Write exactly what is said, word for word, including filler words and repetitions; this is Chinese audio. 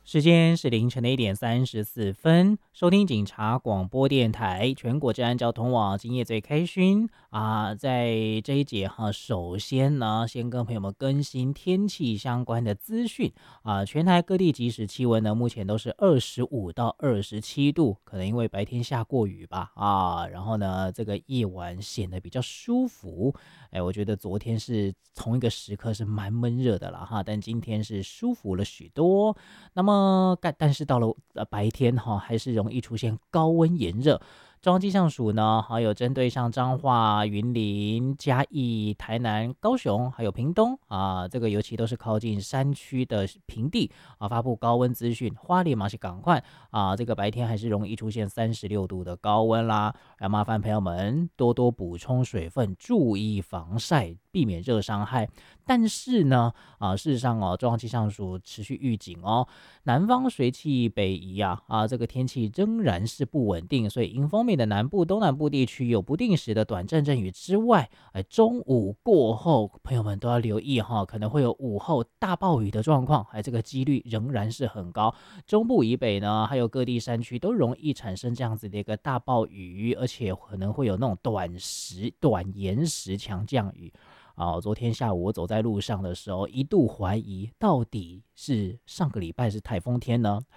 时间是凌晨的一点三十四分，收听警察广播电台全国治安交通网，今夜最开心啊！在这一节哈，首先呢，先跟朋友们更新天气相关的资讯啊。全台各地即时气温呢，目前都是二十五到二十七度，可能因为白天下过雨吧啊，然后呢，这个夜晚显得比较舒服。哎，我觉得昨天是同一个时刻是蛮闷热的了哈，但今天是舒服了许多。那么，但但是到了呃白天哈，还是容易出现高温炎热。中央气象署呢，还有针对像彰化、云林、嘉义、台南、高雄，还有屏东啊，这个尤其都是靠近山区的平地啊，发布高温资讯。花莲嘛是赶快啊，这个白天还是容易出现三十六度的高温啦。来麻烦朋友们多多补充水分，注意防晒，避免热伤害。但是呢，啊，事实上哦，中央气象署持续预警哦，南方水汽北移啊，啊，这个天气仍然是不稳定，所以迎风面的南部、东南部地区有不定时的短阵阵雨之外，哎，中午过后，朋友们都要留意哈，可能会有午后大暴雨的状况，哎，这个几率仍然是很高。中部以北呢，还有各地山区都容易产生这样子的一个大暴雨，而且可能会有那种短时、短延时强降雨。啊，昨天下午我走在路上的时候，一度怀疑到底是上个礼拜是台风天呢，